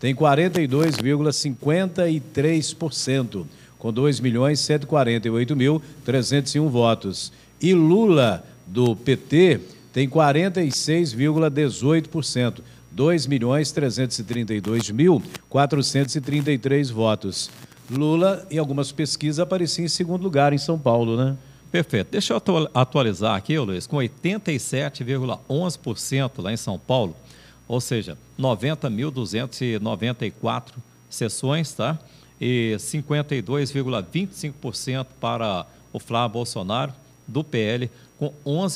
tem 42,53%, com 2.148.301 votos. E Lula, do PT, tem 46,18%, 2.332.433 votos. Lula, em algumas pesquisas, aparecia em segundo lugar em São Paulo, né? Perfeito. Deixa eu atualizar aqui, Luiz, com 87,11% lá em São Paulo, ou seja, 90.294 sessões, tá? E 52,25% para o Flávio Bolsonaro, do PL, com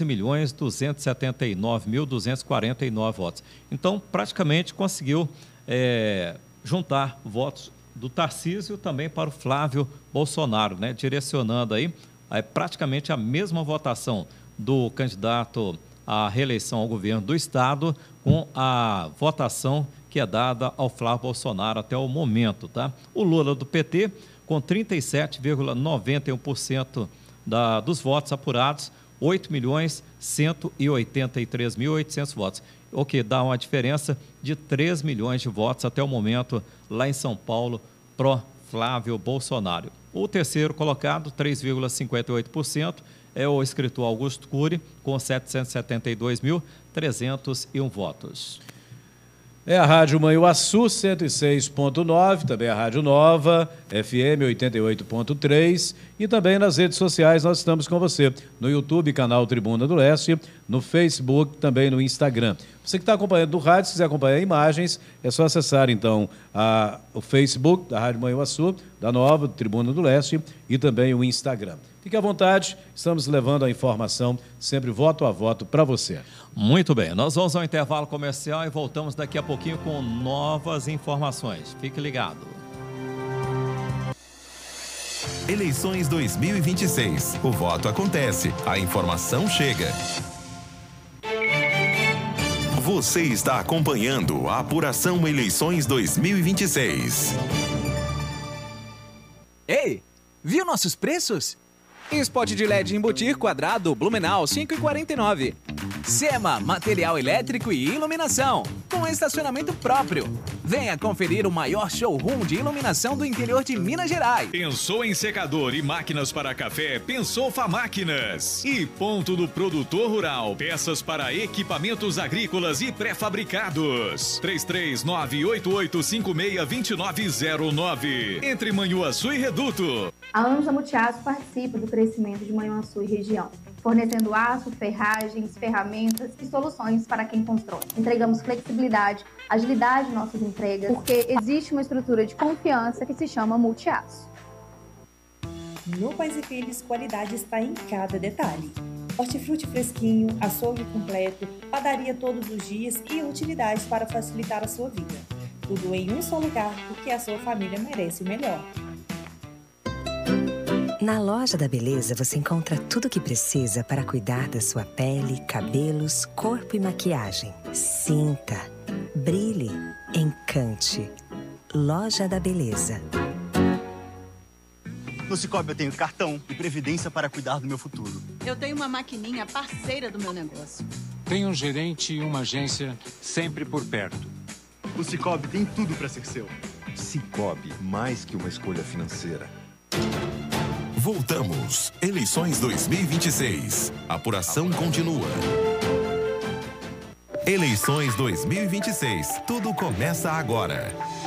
11.279.249 votos. Então, praticamente conseguiu juntar votos do Tarcísio também para o Flávio Bolsonaro, né? Direcionando aí praticamente a mesma votação do candidato à reeleição ao governo do Estado com a votação que é dada ao Flávio Bolsonaro até o momento, tá? O Lula, do PT, com 37,91% dos votos apurados, 8.183.800 votos, o que dá uma diferença de 3 milhões de votos até o momento lá em São Paulo, pró Flávio Bolsonaro. O terceiro colocado, 3,58%, é o escritor Augusto Cury, com 772.301 votos. É a Rádio Manhuaçu 106.9, também a Rádio Nova, FM 88.3 e também nas redes sociais nós estamos com você, no YouTube, canal Tribuna do Leste, no Facebook, também no Instagram. Você que está acompanhando do rádio, se quiser acompanhar imagens, é só acessar então o Facebook da Rádio Manhuaçu, da Nova, do Tribuna do Leste e também o Instagram. Fique à vontade, estamos levando a informação sempre voto a voto para você. Muito bem, nós vamos ao intervalo comercial e voltamos daqui a pouquinho com novas informações. Fique ligado. Eleições 2026. O voto acontece, a informação chega. Você está acompanhando a apuração Eleições 2026. Ei, viu nossos preços? Spot de LED embutir quadrado Blumenau 5,49. Sema, material elétrico e iluminação, com estacionamento próprio. Venha conferir o maior showroom de iluminação do interior de Minas Gerais. Pensou em secador e máquinas para café? Pensou Famáquinas. E Ponto do Produtor Rural, peças para equipamentos agrícolas e pré-fabricados. 33988562909. Entre Manhuaçu e Reduto. A ANJA Multiaço participa do crescimento de Manhuaçu e região, fornecendo aço, ferragens, ferramentas e soluções para quem constrói. Entregamos flexibilidade, agilidade em nossas entregas, porque existe uma estrutura de confiança que se chama Multiaço. No Pais e Filhos, qualidade está em cada detalhe. Hortifruti fresquinho, açougue completo, padaria todos os dias e utilidades para facilitar a sua vida. Tudo em um só lugar, porque a sua família merece o melhor. Na Loja da Beleza você encontra tudo o que precisa para cuidar da sua pele, cabelos, corpo e maquiagem. Sinta, brilhe, encante. Loja da Beleza. No Cicobi eu tenho cartão e previdência para cuidar do meu futuro. Eu tenho uma maquininha parceira do meu negócio. Tenho um gerente e uma agência sempre por perto. O Cicobi tem tudo para ser seu. Cicobi, mais que uma escolha financeira. Voltamos. Eleições 2026. Apuração continua. Eleições 2026. Tudo começa agora.